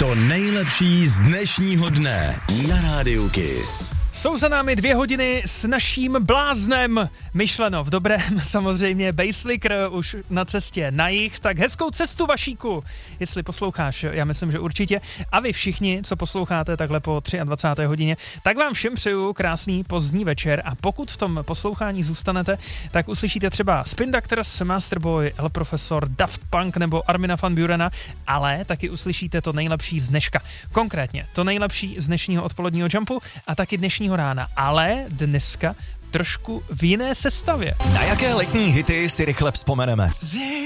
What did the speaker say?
To nejlepší z dnešního dne na Rádiu Kiss. Jsou za námi 2 hodiny s naším bláznem. Myšleno v dobrém, samozřejmě Basslicker už na cestě na jih, tak hezkou cestu, Vašíku, jestli posloucháš, já myslím, že určitě. A vy všichni, co posloucháte takhle po 23. hodině, tak vám všem přeju krásný pozdní večer a pokud v tom poslouchání zůstanete, tak uslyšíte třeba Spin Doctors, Masterboy, El Profesor, Daft Punk nebo Armina van Burena, ale taky uslyšíte to nejlepší z dneška. Konkrétně to nejlepší z dnešního odpoledního jumpu a taky dnešního rána, ale dneska trošku v jiné sestavě. Na jaké letní hity si rychle vzpomeneme?